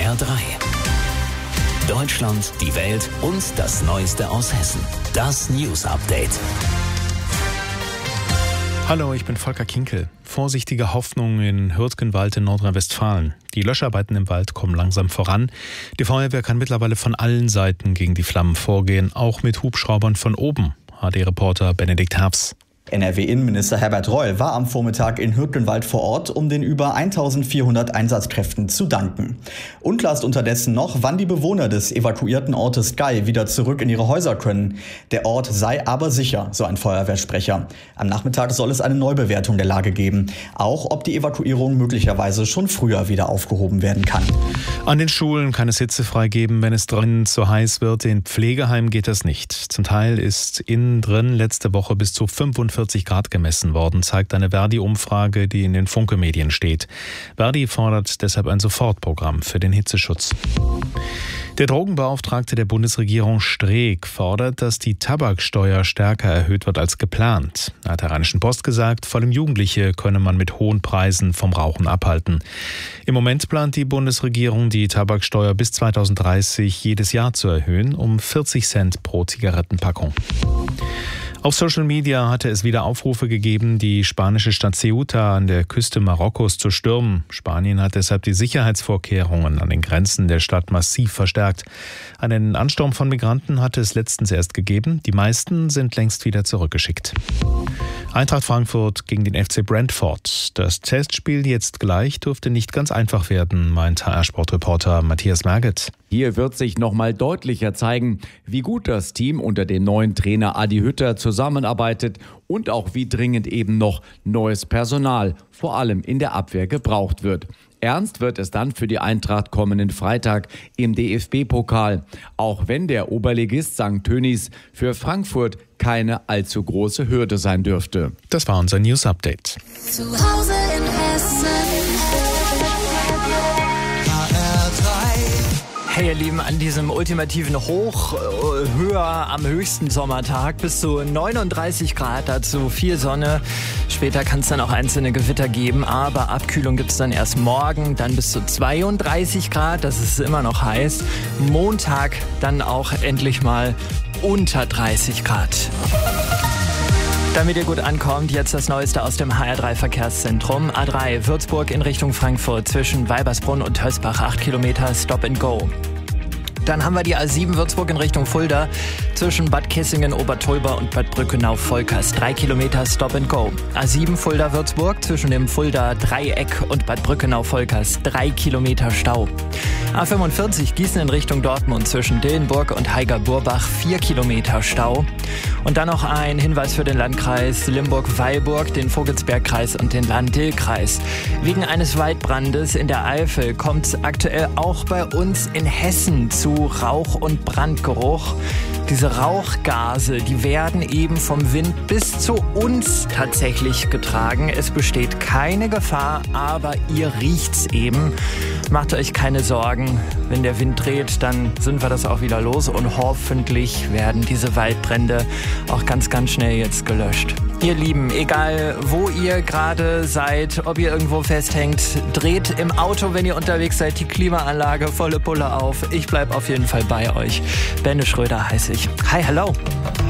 HR3. Deutschland, die Welt und das Neueste aus Hessen. Das News Update. Hallo, ich bin Volker Kinkel. Vorsichtige Hoffnung in Hürtgenwald in Nordrhein-Westfalen. Die Löscharbeiten im Wald kommen langsam voran. Die Feuerwehr kann mittlerweile von allen Seiten gegen die Flammen vorgehen, auch mit Hubschraubern von oben. HD-Reporter Benedikt Herbst. NRW-Innenminister Herbert Reul war am Vormittag in Hürtgenwald vor Ort, um den über 1400 Einsatzkräften zu danken. Unklar ist unterdessen noch, wann die Bewohner des evakuierten Ortes Gei wieder zurück in ihre Häuser können. Der Ort sei aber sicher, so ein Feuerwehrsprecher. Am Nachmittag soll es eine Neubewertung der Lage geben. Auch ob die Evakuierung möglicherweise schon früher wieder aufgehoben werden kann. An den Schulen kann es Hitze freigeben, wenn es drinnen zu heiß wird. In Pflegeheimen geht das nicht. Zum Teil ist innen drin letzte Woche bis zu 45 Grad gemessen worden, zeigt eine Verdi-Umfrage, die in den Funke-Medien steht. Verdi fordert deshalb ein Sofortprogramm für den Hitzeschutz. Der Drogenbeauftragte der Bundesregierung Streeck fordert, dass die Tabaksteuer stärker erhöht wird als geplant. Er hat der Rheinischen Post gesagt, vor allem Jugendliche könne man mit hohen Preisen vom Rauchen abhalten. Im Moment plant die Bundesregierung, die Tabaksteuer bis 2030 jedes Jahr zu erhöhen, um 40 Cent pro Zigarettenpackung. Auf Social Media hatte es wieder Aufrufe gegeben, die spanische Stadt Ceuta an der Küste Marokkos zu stürmen. Spanien hat deshalb die Sicherheitsvorkehrungen an den Grenzen der Stadt massiv verstärkt. Einen Ansturm von Migranten hatte es letztens erst gegeben. Die meisten sind längst wieder zurückgeschickt. Eintracht Frankfurt gegen den FC Brentford. Das Testspiel jetzt gleich dürfte nicht ganz einfach werden, meint HR-Sportreporter Matthias Merget. Hier wird sich nochmal deutlicher zeigen, wie gut das Team unter dem neuen Trainer Adi Hütter zusammenarbeitet und auch wie dringend eben noch neues Personal, vor allem in der Abwehr, gebraucht wird. Ernst wird es dann für die Eintracht kommenden Freitag im DFB-Pokal, auch wenn der Oberligist St. Tönnies für Frankfurt keine allzu große Hürde sein dürfte. Das war unser News Update. Zu Hause in Hessen. Hey ihr Lieben, an diesem ultimativen höher am höchsten Sommertag bis zu 39 Grad, dazu viel Sonne. Später kann es dann auch einzelne Gewitter geben, aber Abkühlung gibt es dann erst morgen, dann bis zu 32 Grad, das ist immer noch heiß. Montag dann auch endlich mal unter 30 Grad. Damit ihr gut ankommt, jetzt das Neueste aus dem HR3 Verkehrszentrum. A3 Würzburg in Richtung Frankfurt zwischen Weibersbrunn und Hösbach, 8 Kilometer Stop and Go. Dann haben wir die A7 Würzburg in Richtung Fulda zwischen Bad Kissingen, Obertolba und Bad Brückenau-Volkers. 3 Kilometer Stop and Go. A7 Fulda-Würzburg zwischen dem Fulda-Dreieck und Bad Brückenau-Volkers. 3 Kilometer Stau. A45 Gießen in Richtung Dortmund zwischen Dillenburg und Haiger-Burbach. 4 Kilometer Stau. Und dann noch ein Hinweis für den Landkreis Limburg-Weilburg, den Vogelsbergkreis und den Lahn-Dill-Kreis. Wegen eines Waldbrandes in der Eifel kommt es aktuell auch bei uns in Hessen zu Rauch- und Brandgeruch. Diese Rauchgase, die werden eben vom Wind bis zu uns tatsächlich getragen. Es besteht keine Gefahr, aber ihr riecht's eben. Macht euch keine Sorgen. Wenn der Wind dreht, dann sind wir das auch wieder los und hoffentlich werden diese Waldbrände auch ganz, ganz schnell jetzt gelöscht. Ihr Lieben, egal wo ihr gerade seid, ob ihr irgendwo festhängt, dreht im Auto, wenn ihr unterwegs seid, die Klimaanlage volle Pulle auf. Ich bleib auf jeden Fall bei euch. Benne Schröder heiße ich. Hi, hello.